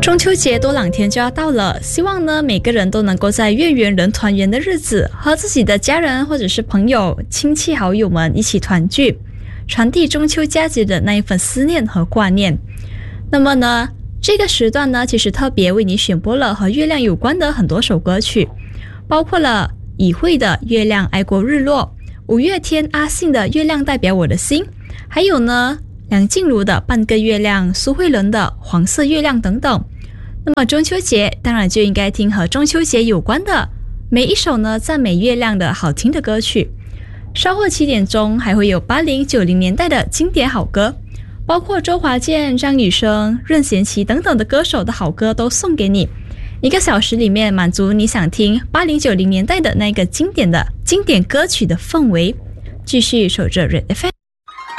中秋节多2天就要到了，希望呢每个人都能够在月圆人团圆的日子，和自己的家人或者是朋友、亲戚好友们一起团聚，传递中秋佳节的那一份思念和挂念。那么呢，这个时段呢，其实特别为你选播了和月亮有关的很多首歌曲，包括了以慧的《月亮爱过日落》，五月天阿信的《月亮代表我的心》，还有呢梁静茹的《半个月亮》，苏慧伦的《黄色月亮》等等。那么中秋节当然就应该听和中秋节有关的每一首呢赞美月亮的好听的歌曲。稍后7点钟还会有80、90年代的经典好歌，包括周华健、张雨生、任贤齐等等的歌手的好歌都送给你。1个小时里面满足你想听80、90年代的那个经典歌曲的氛围。继续守着 Red FM。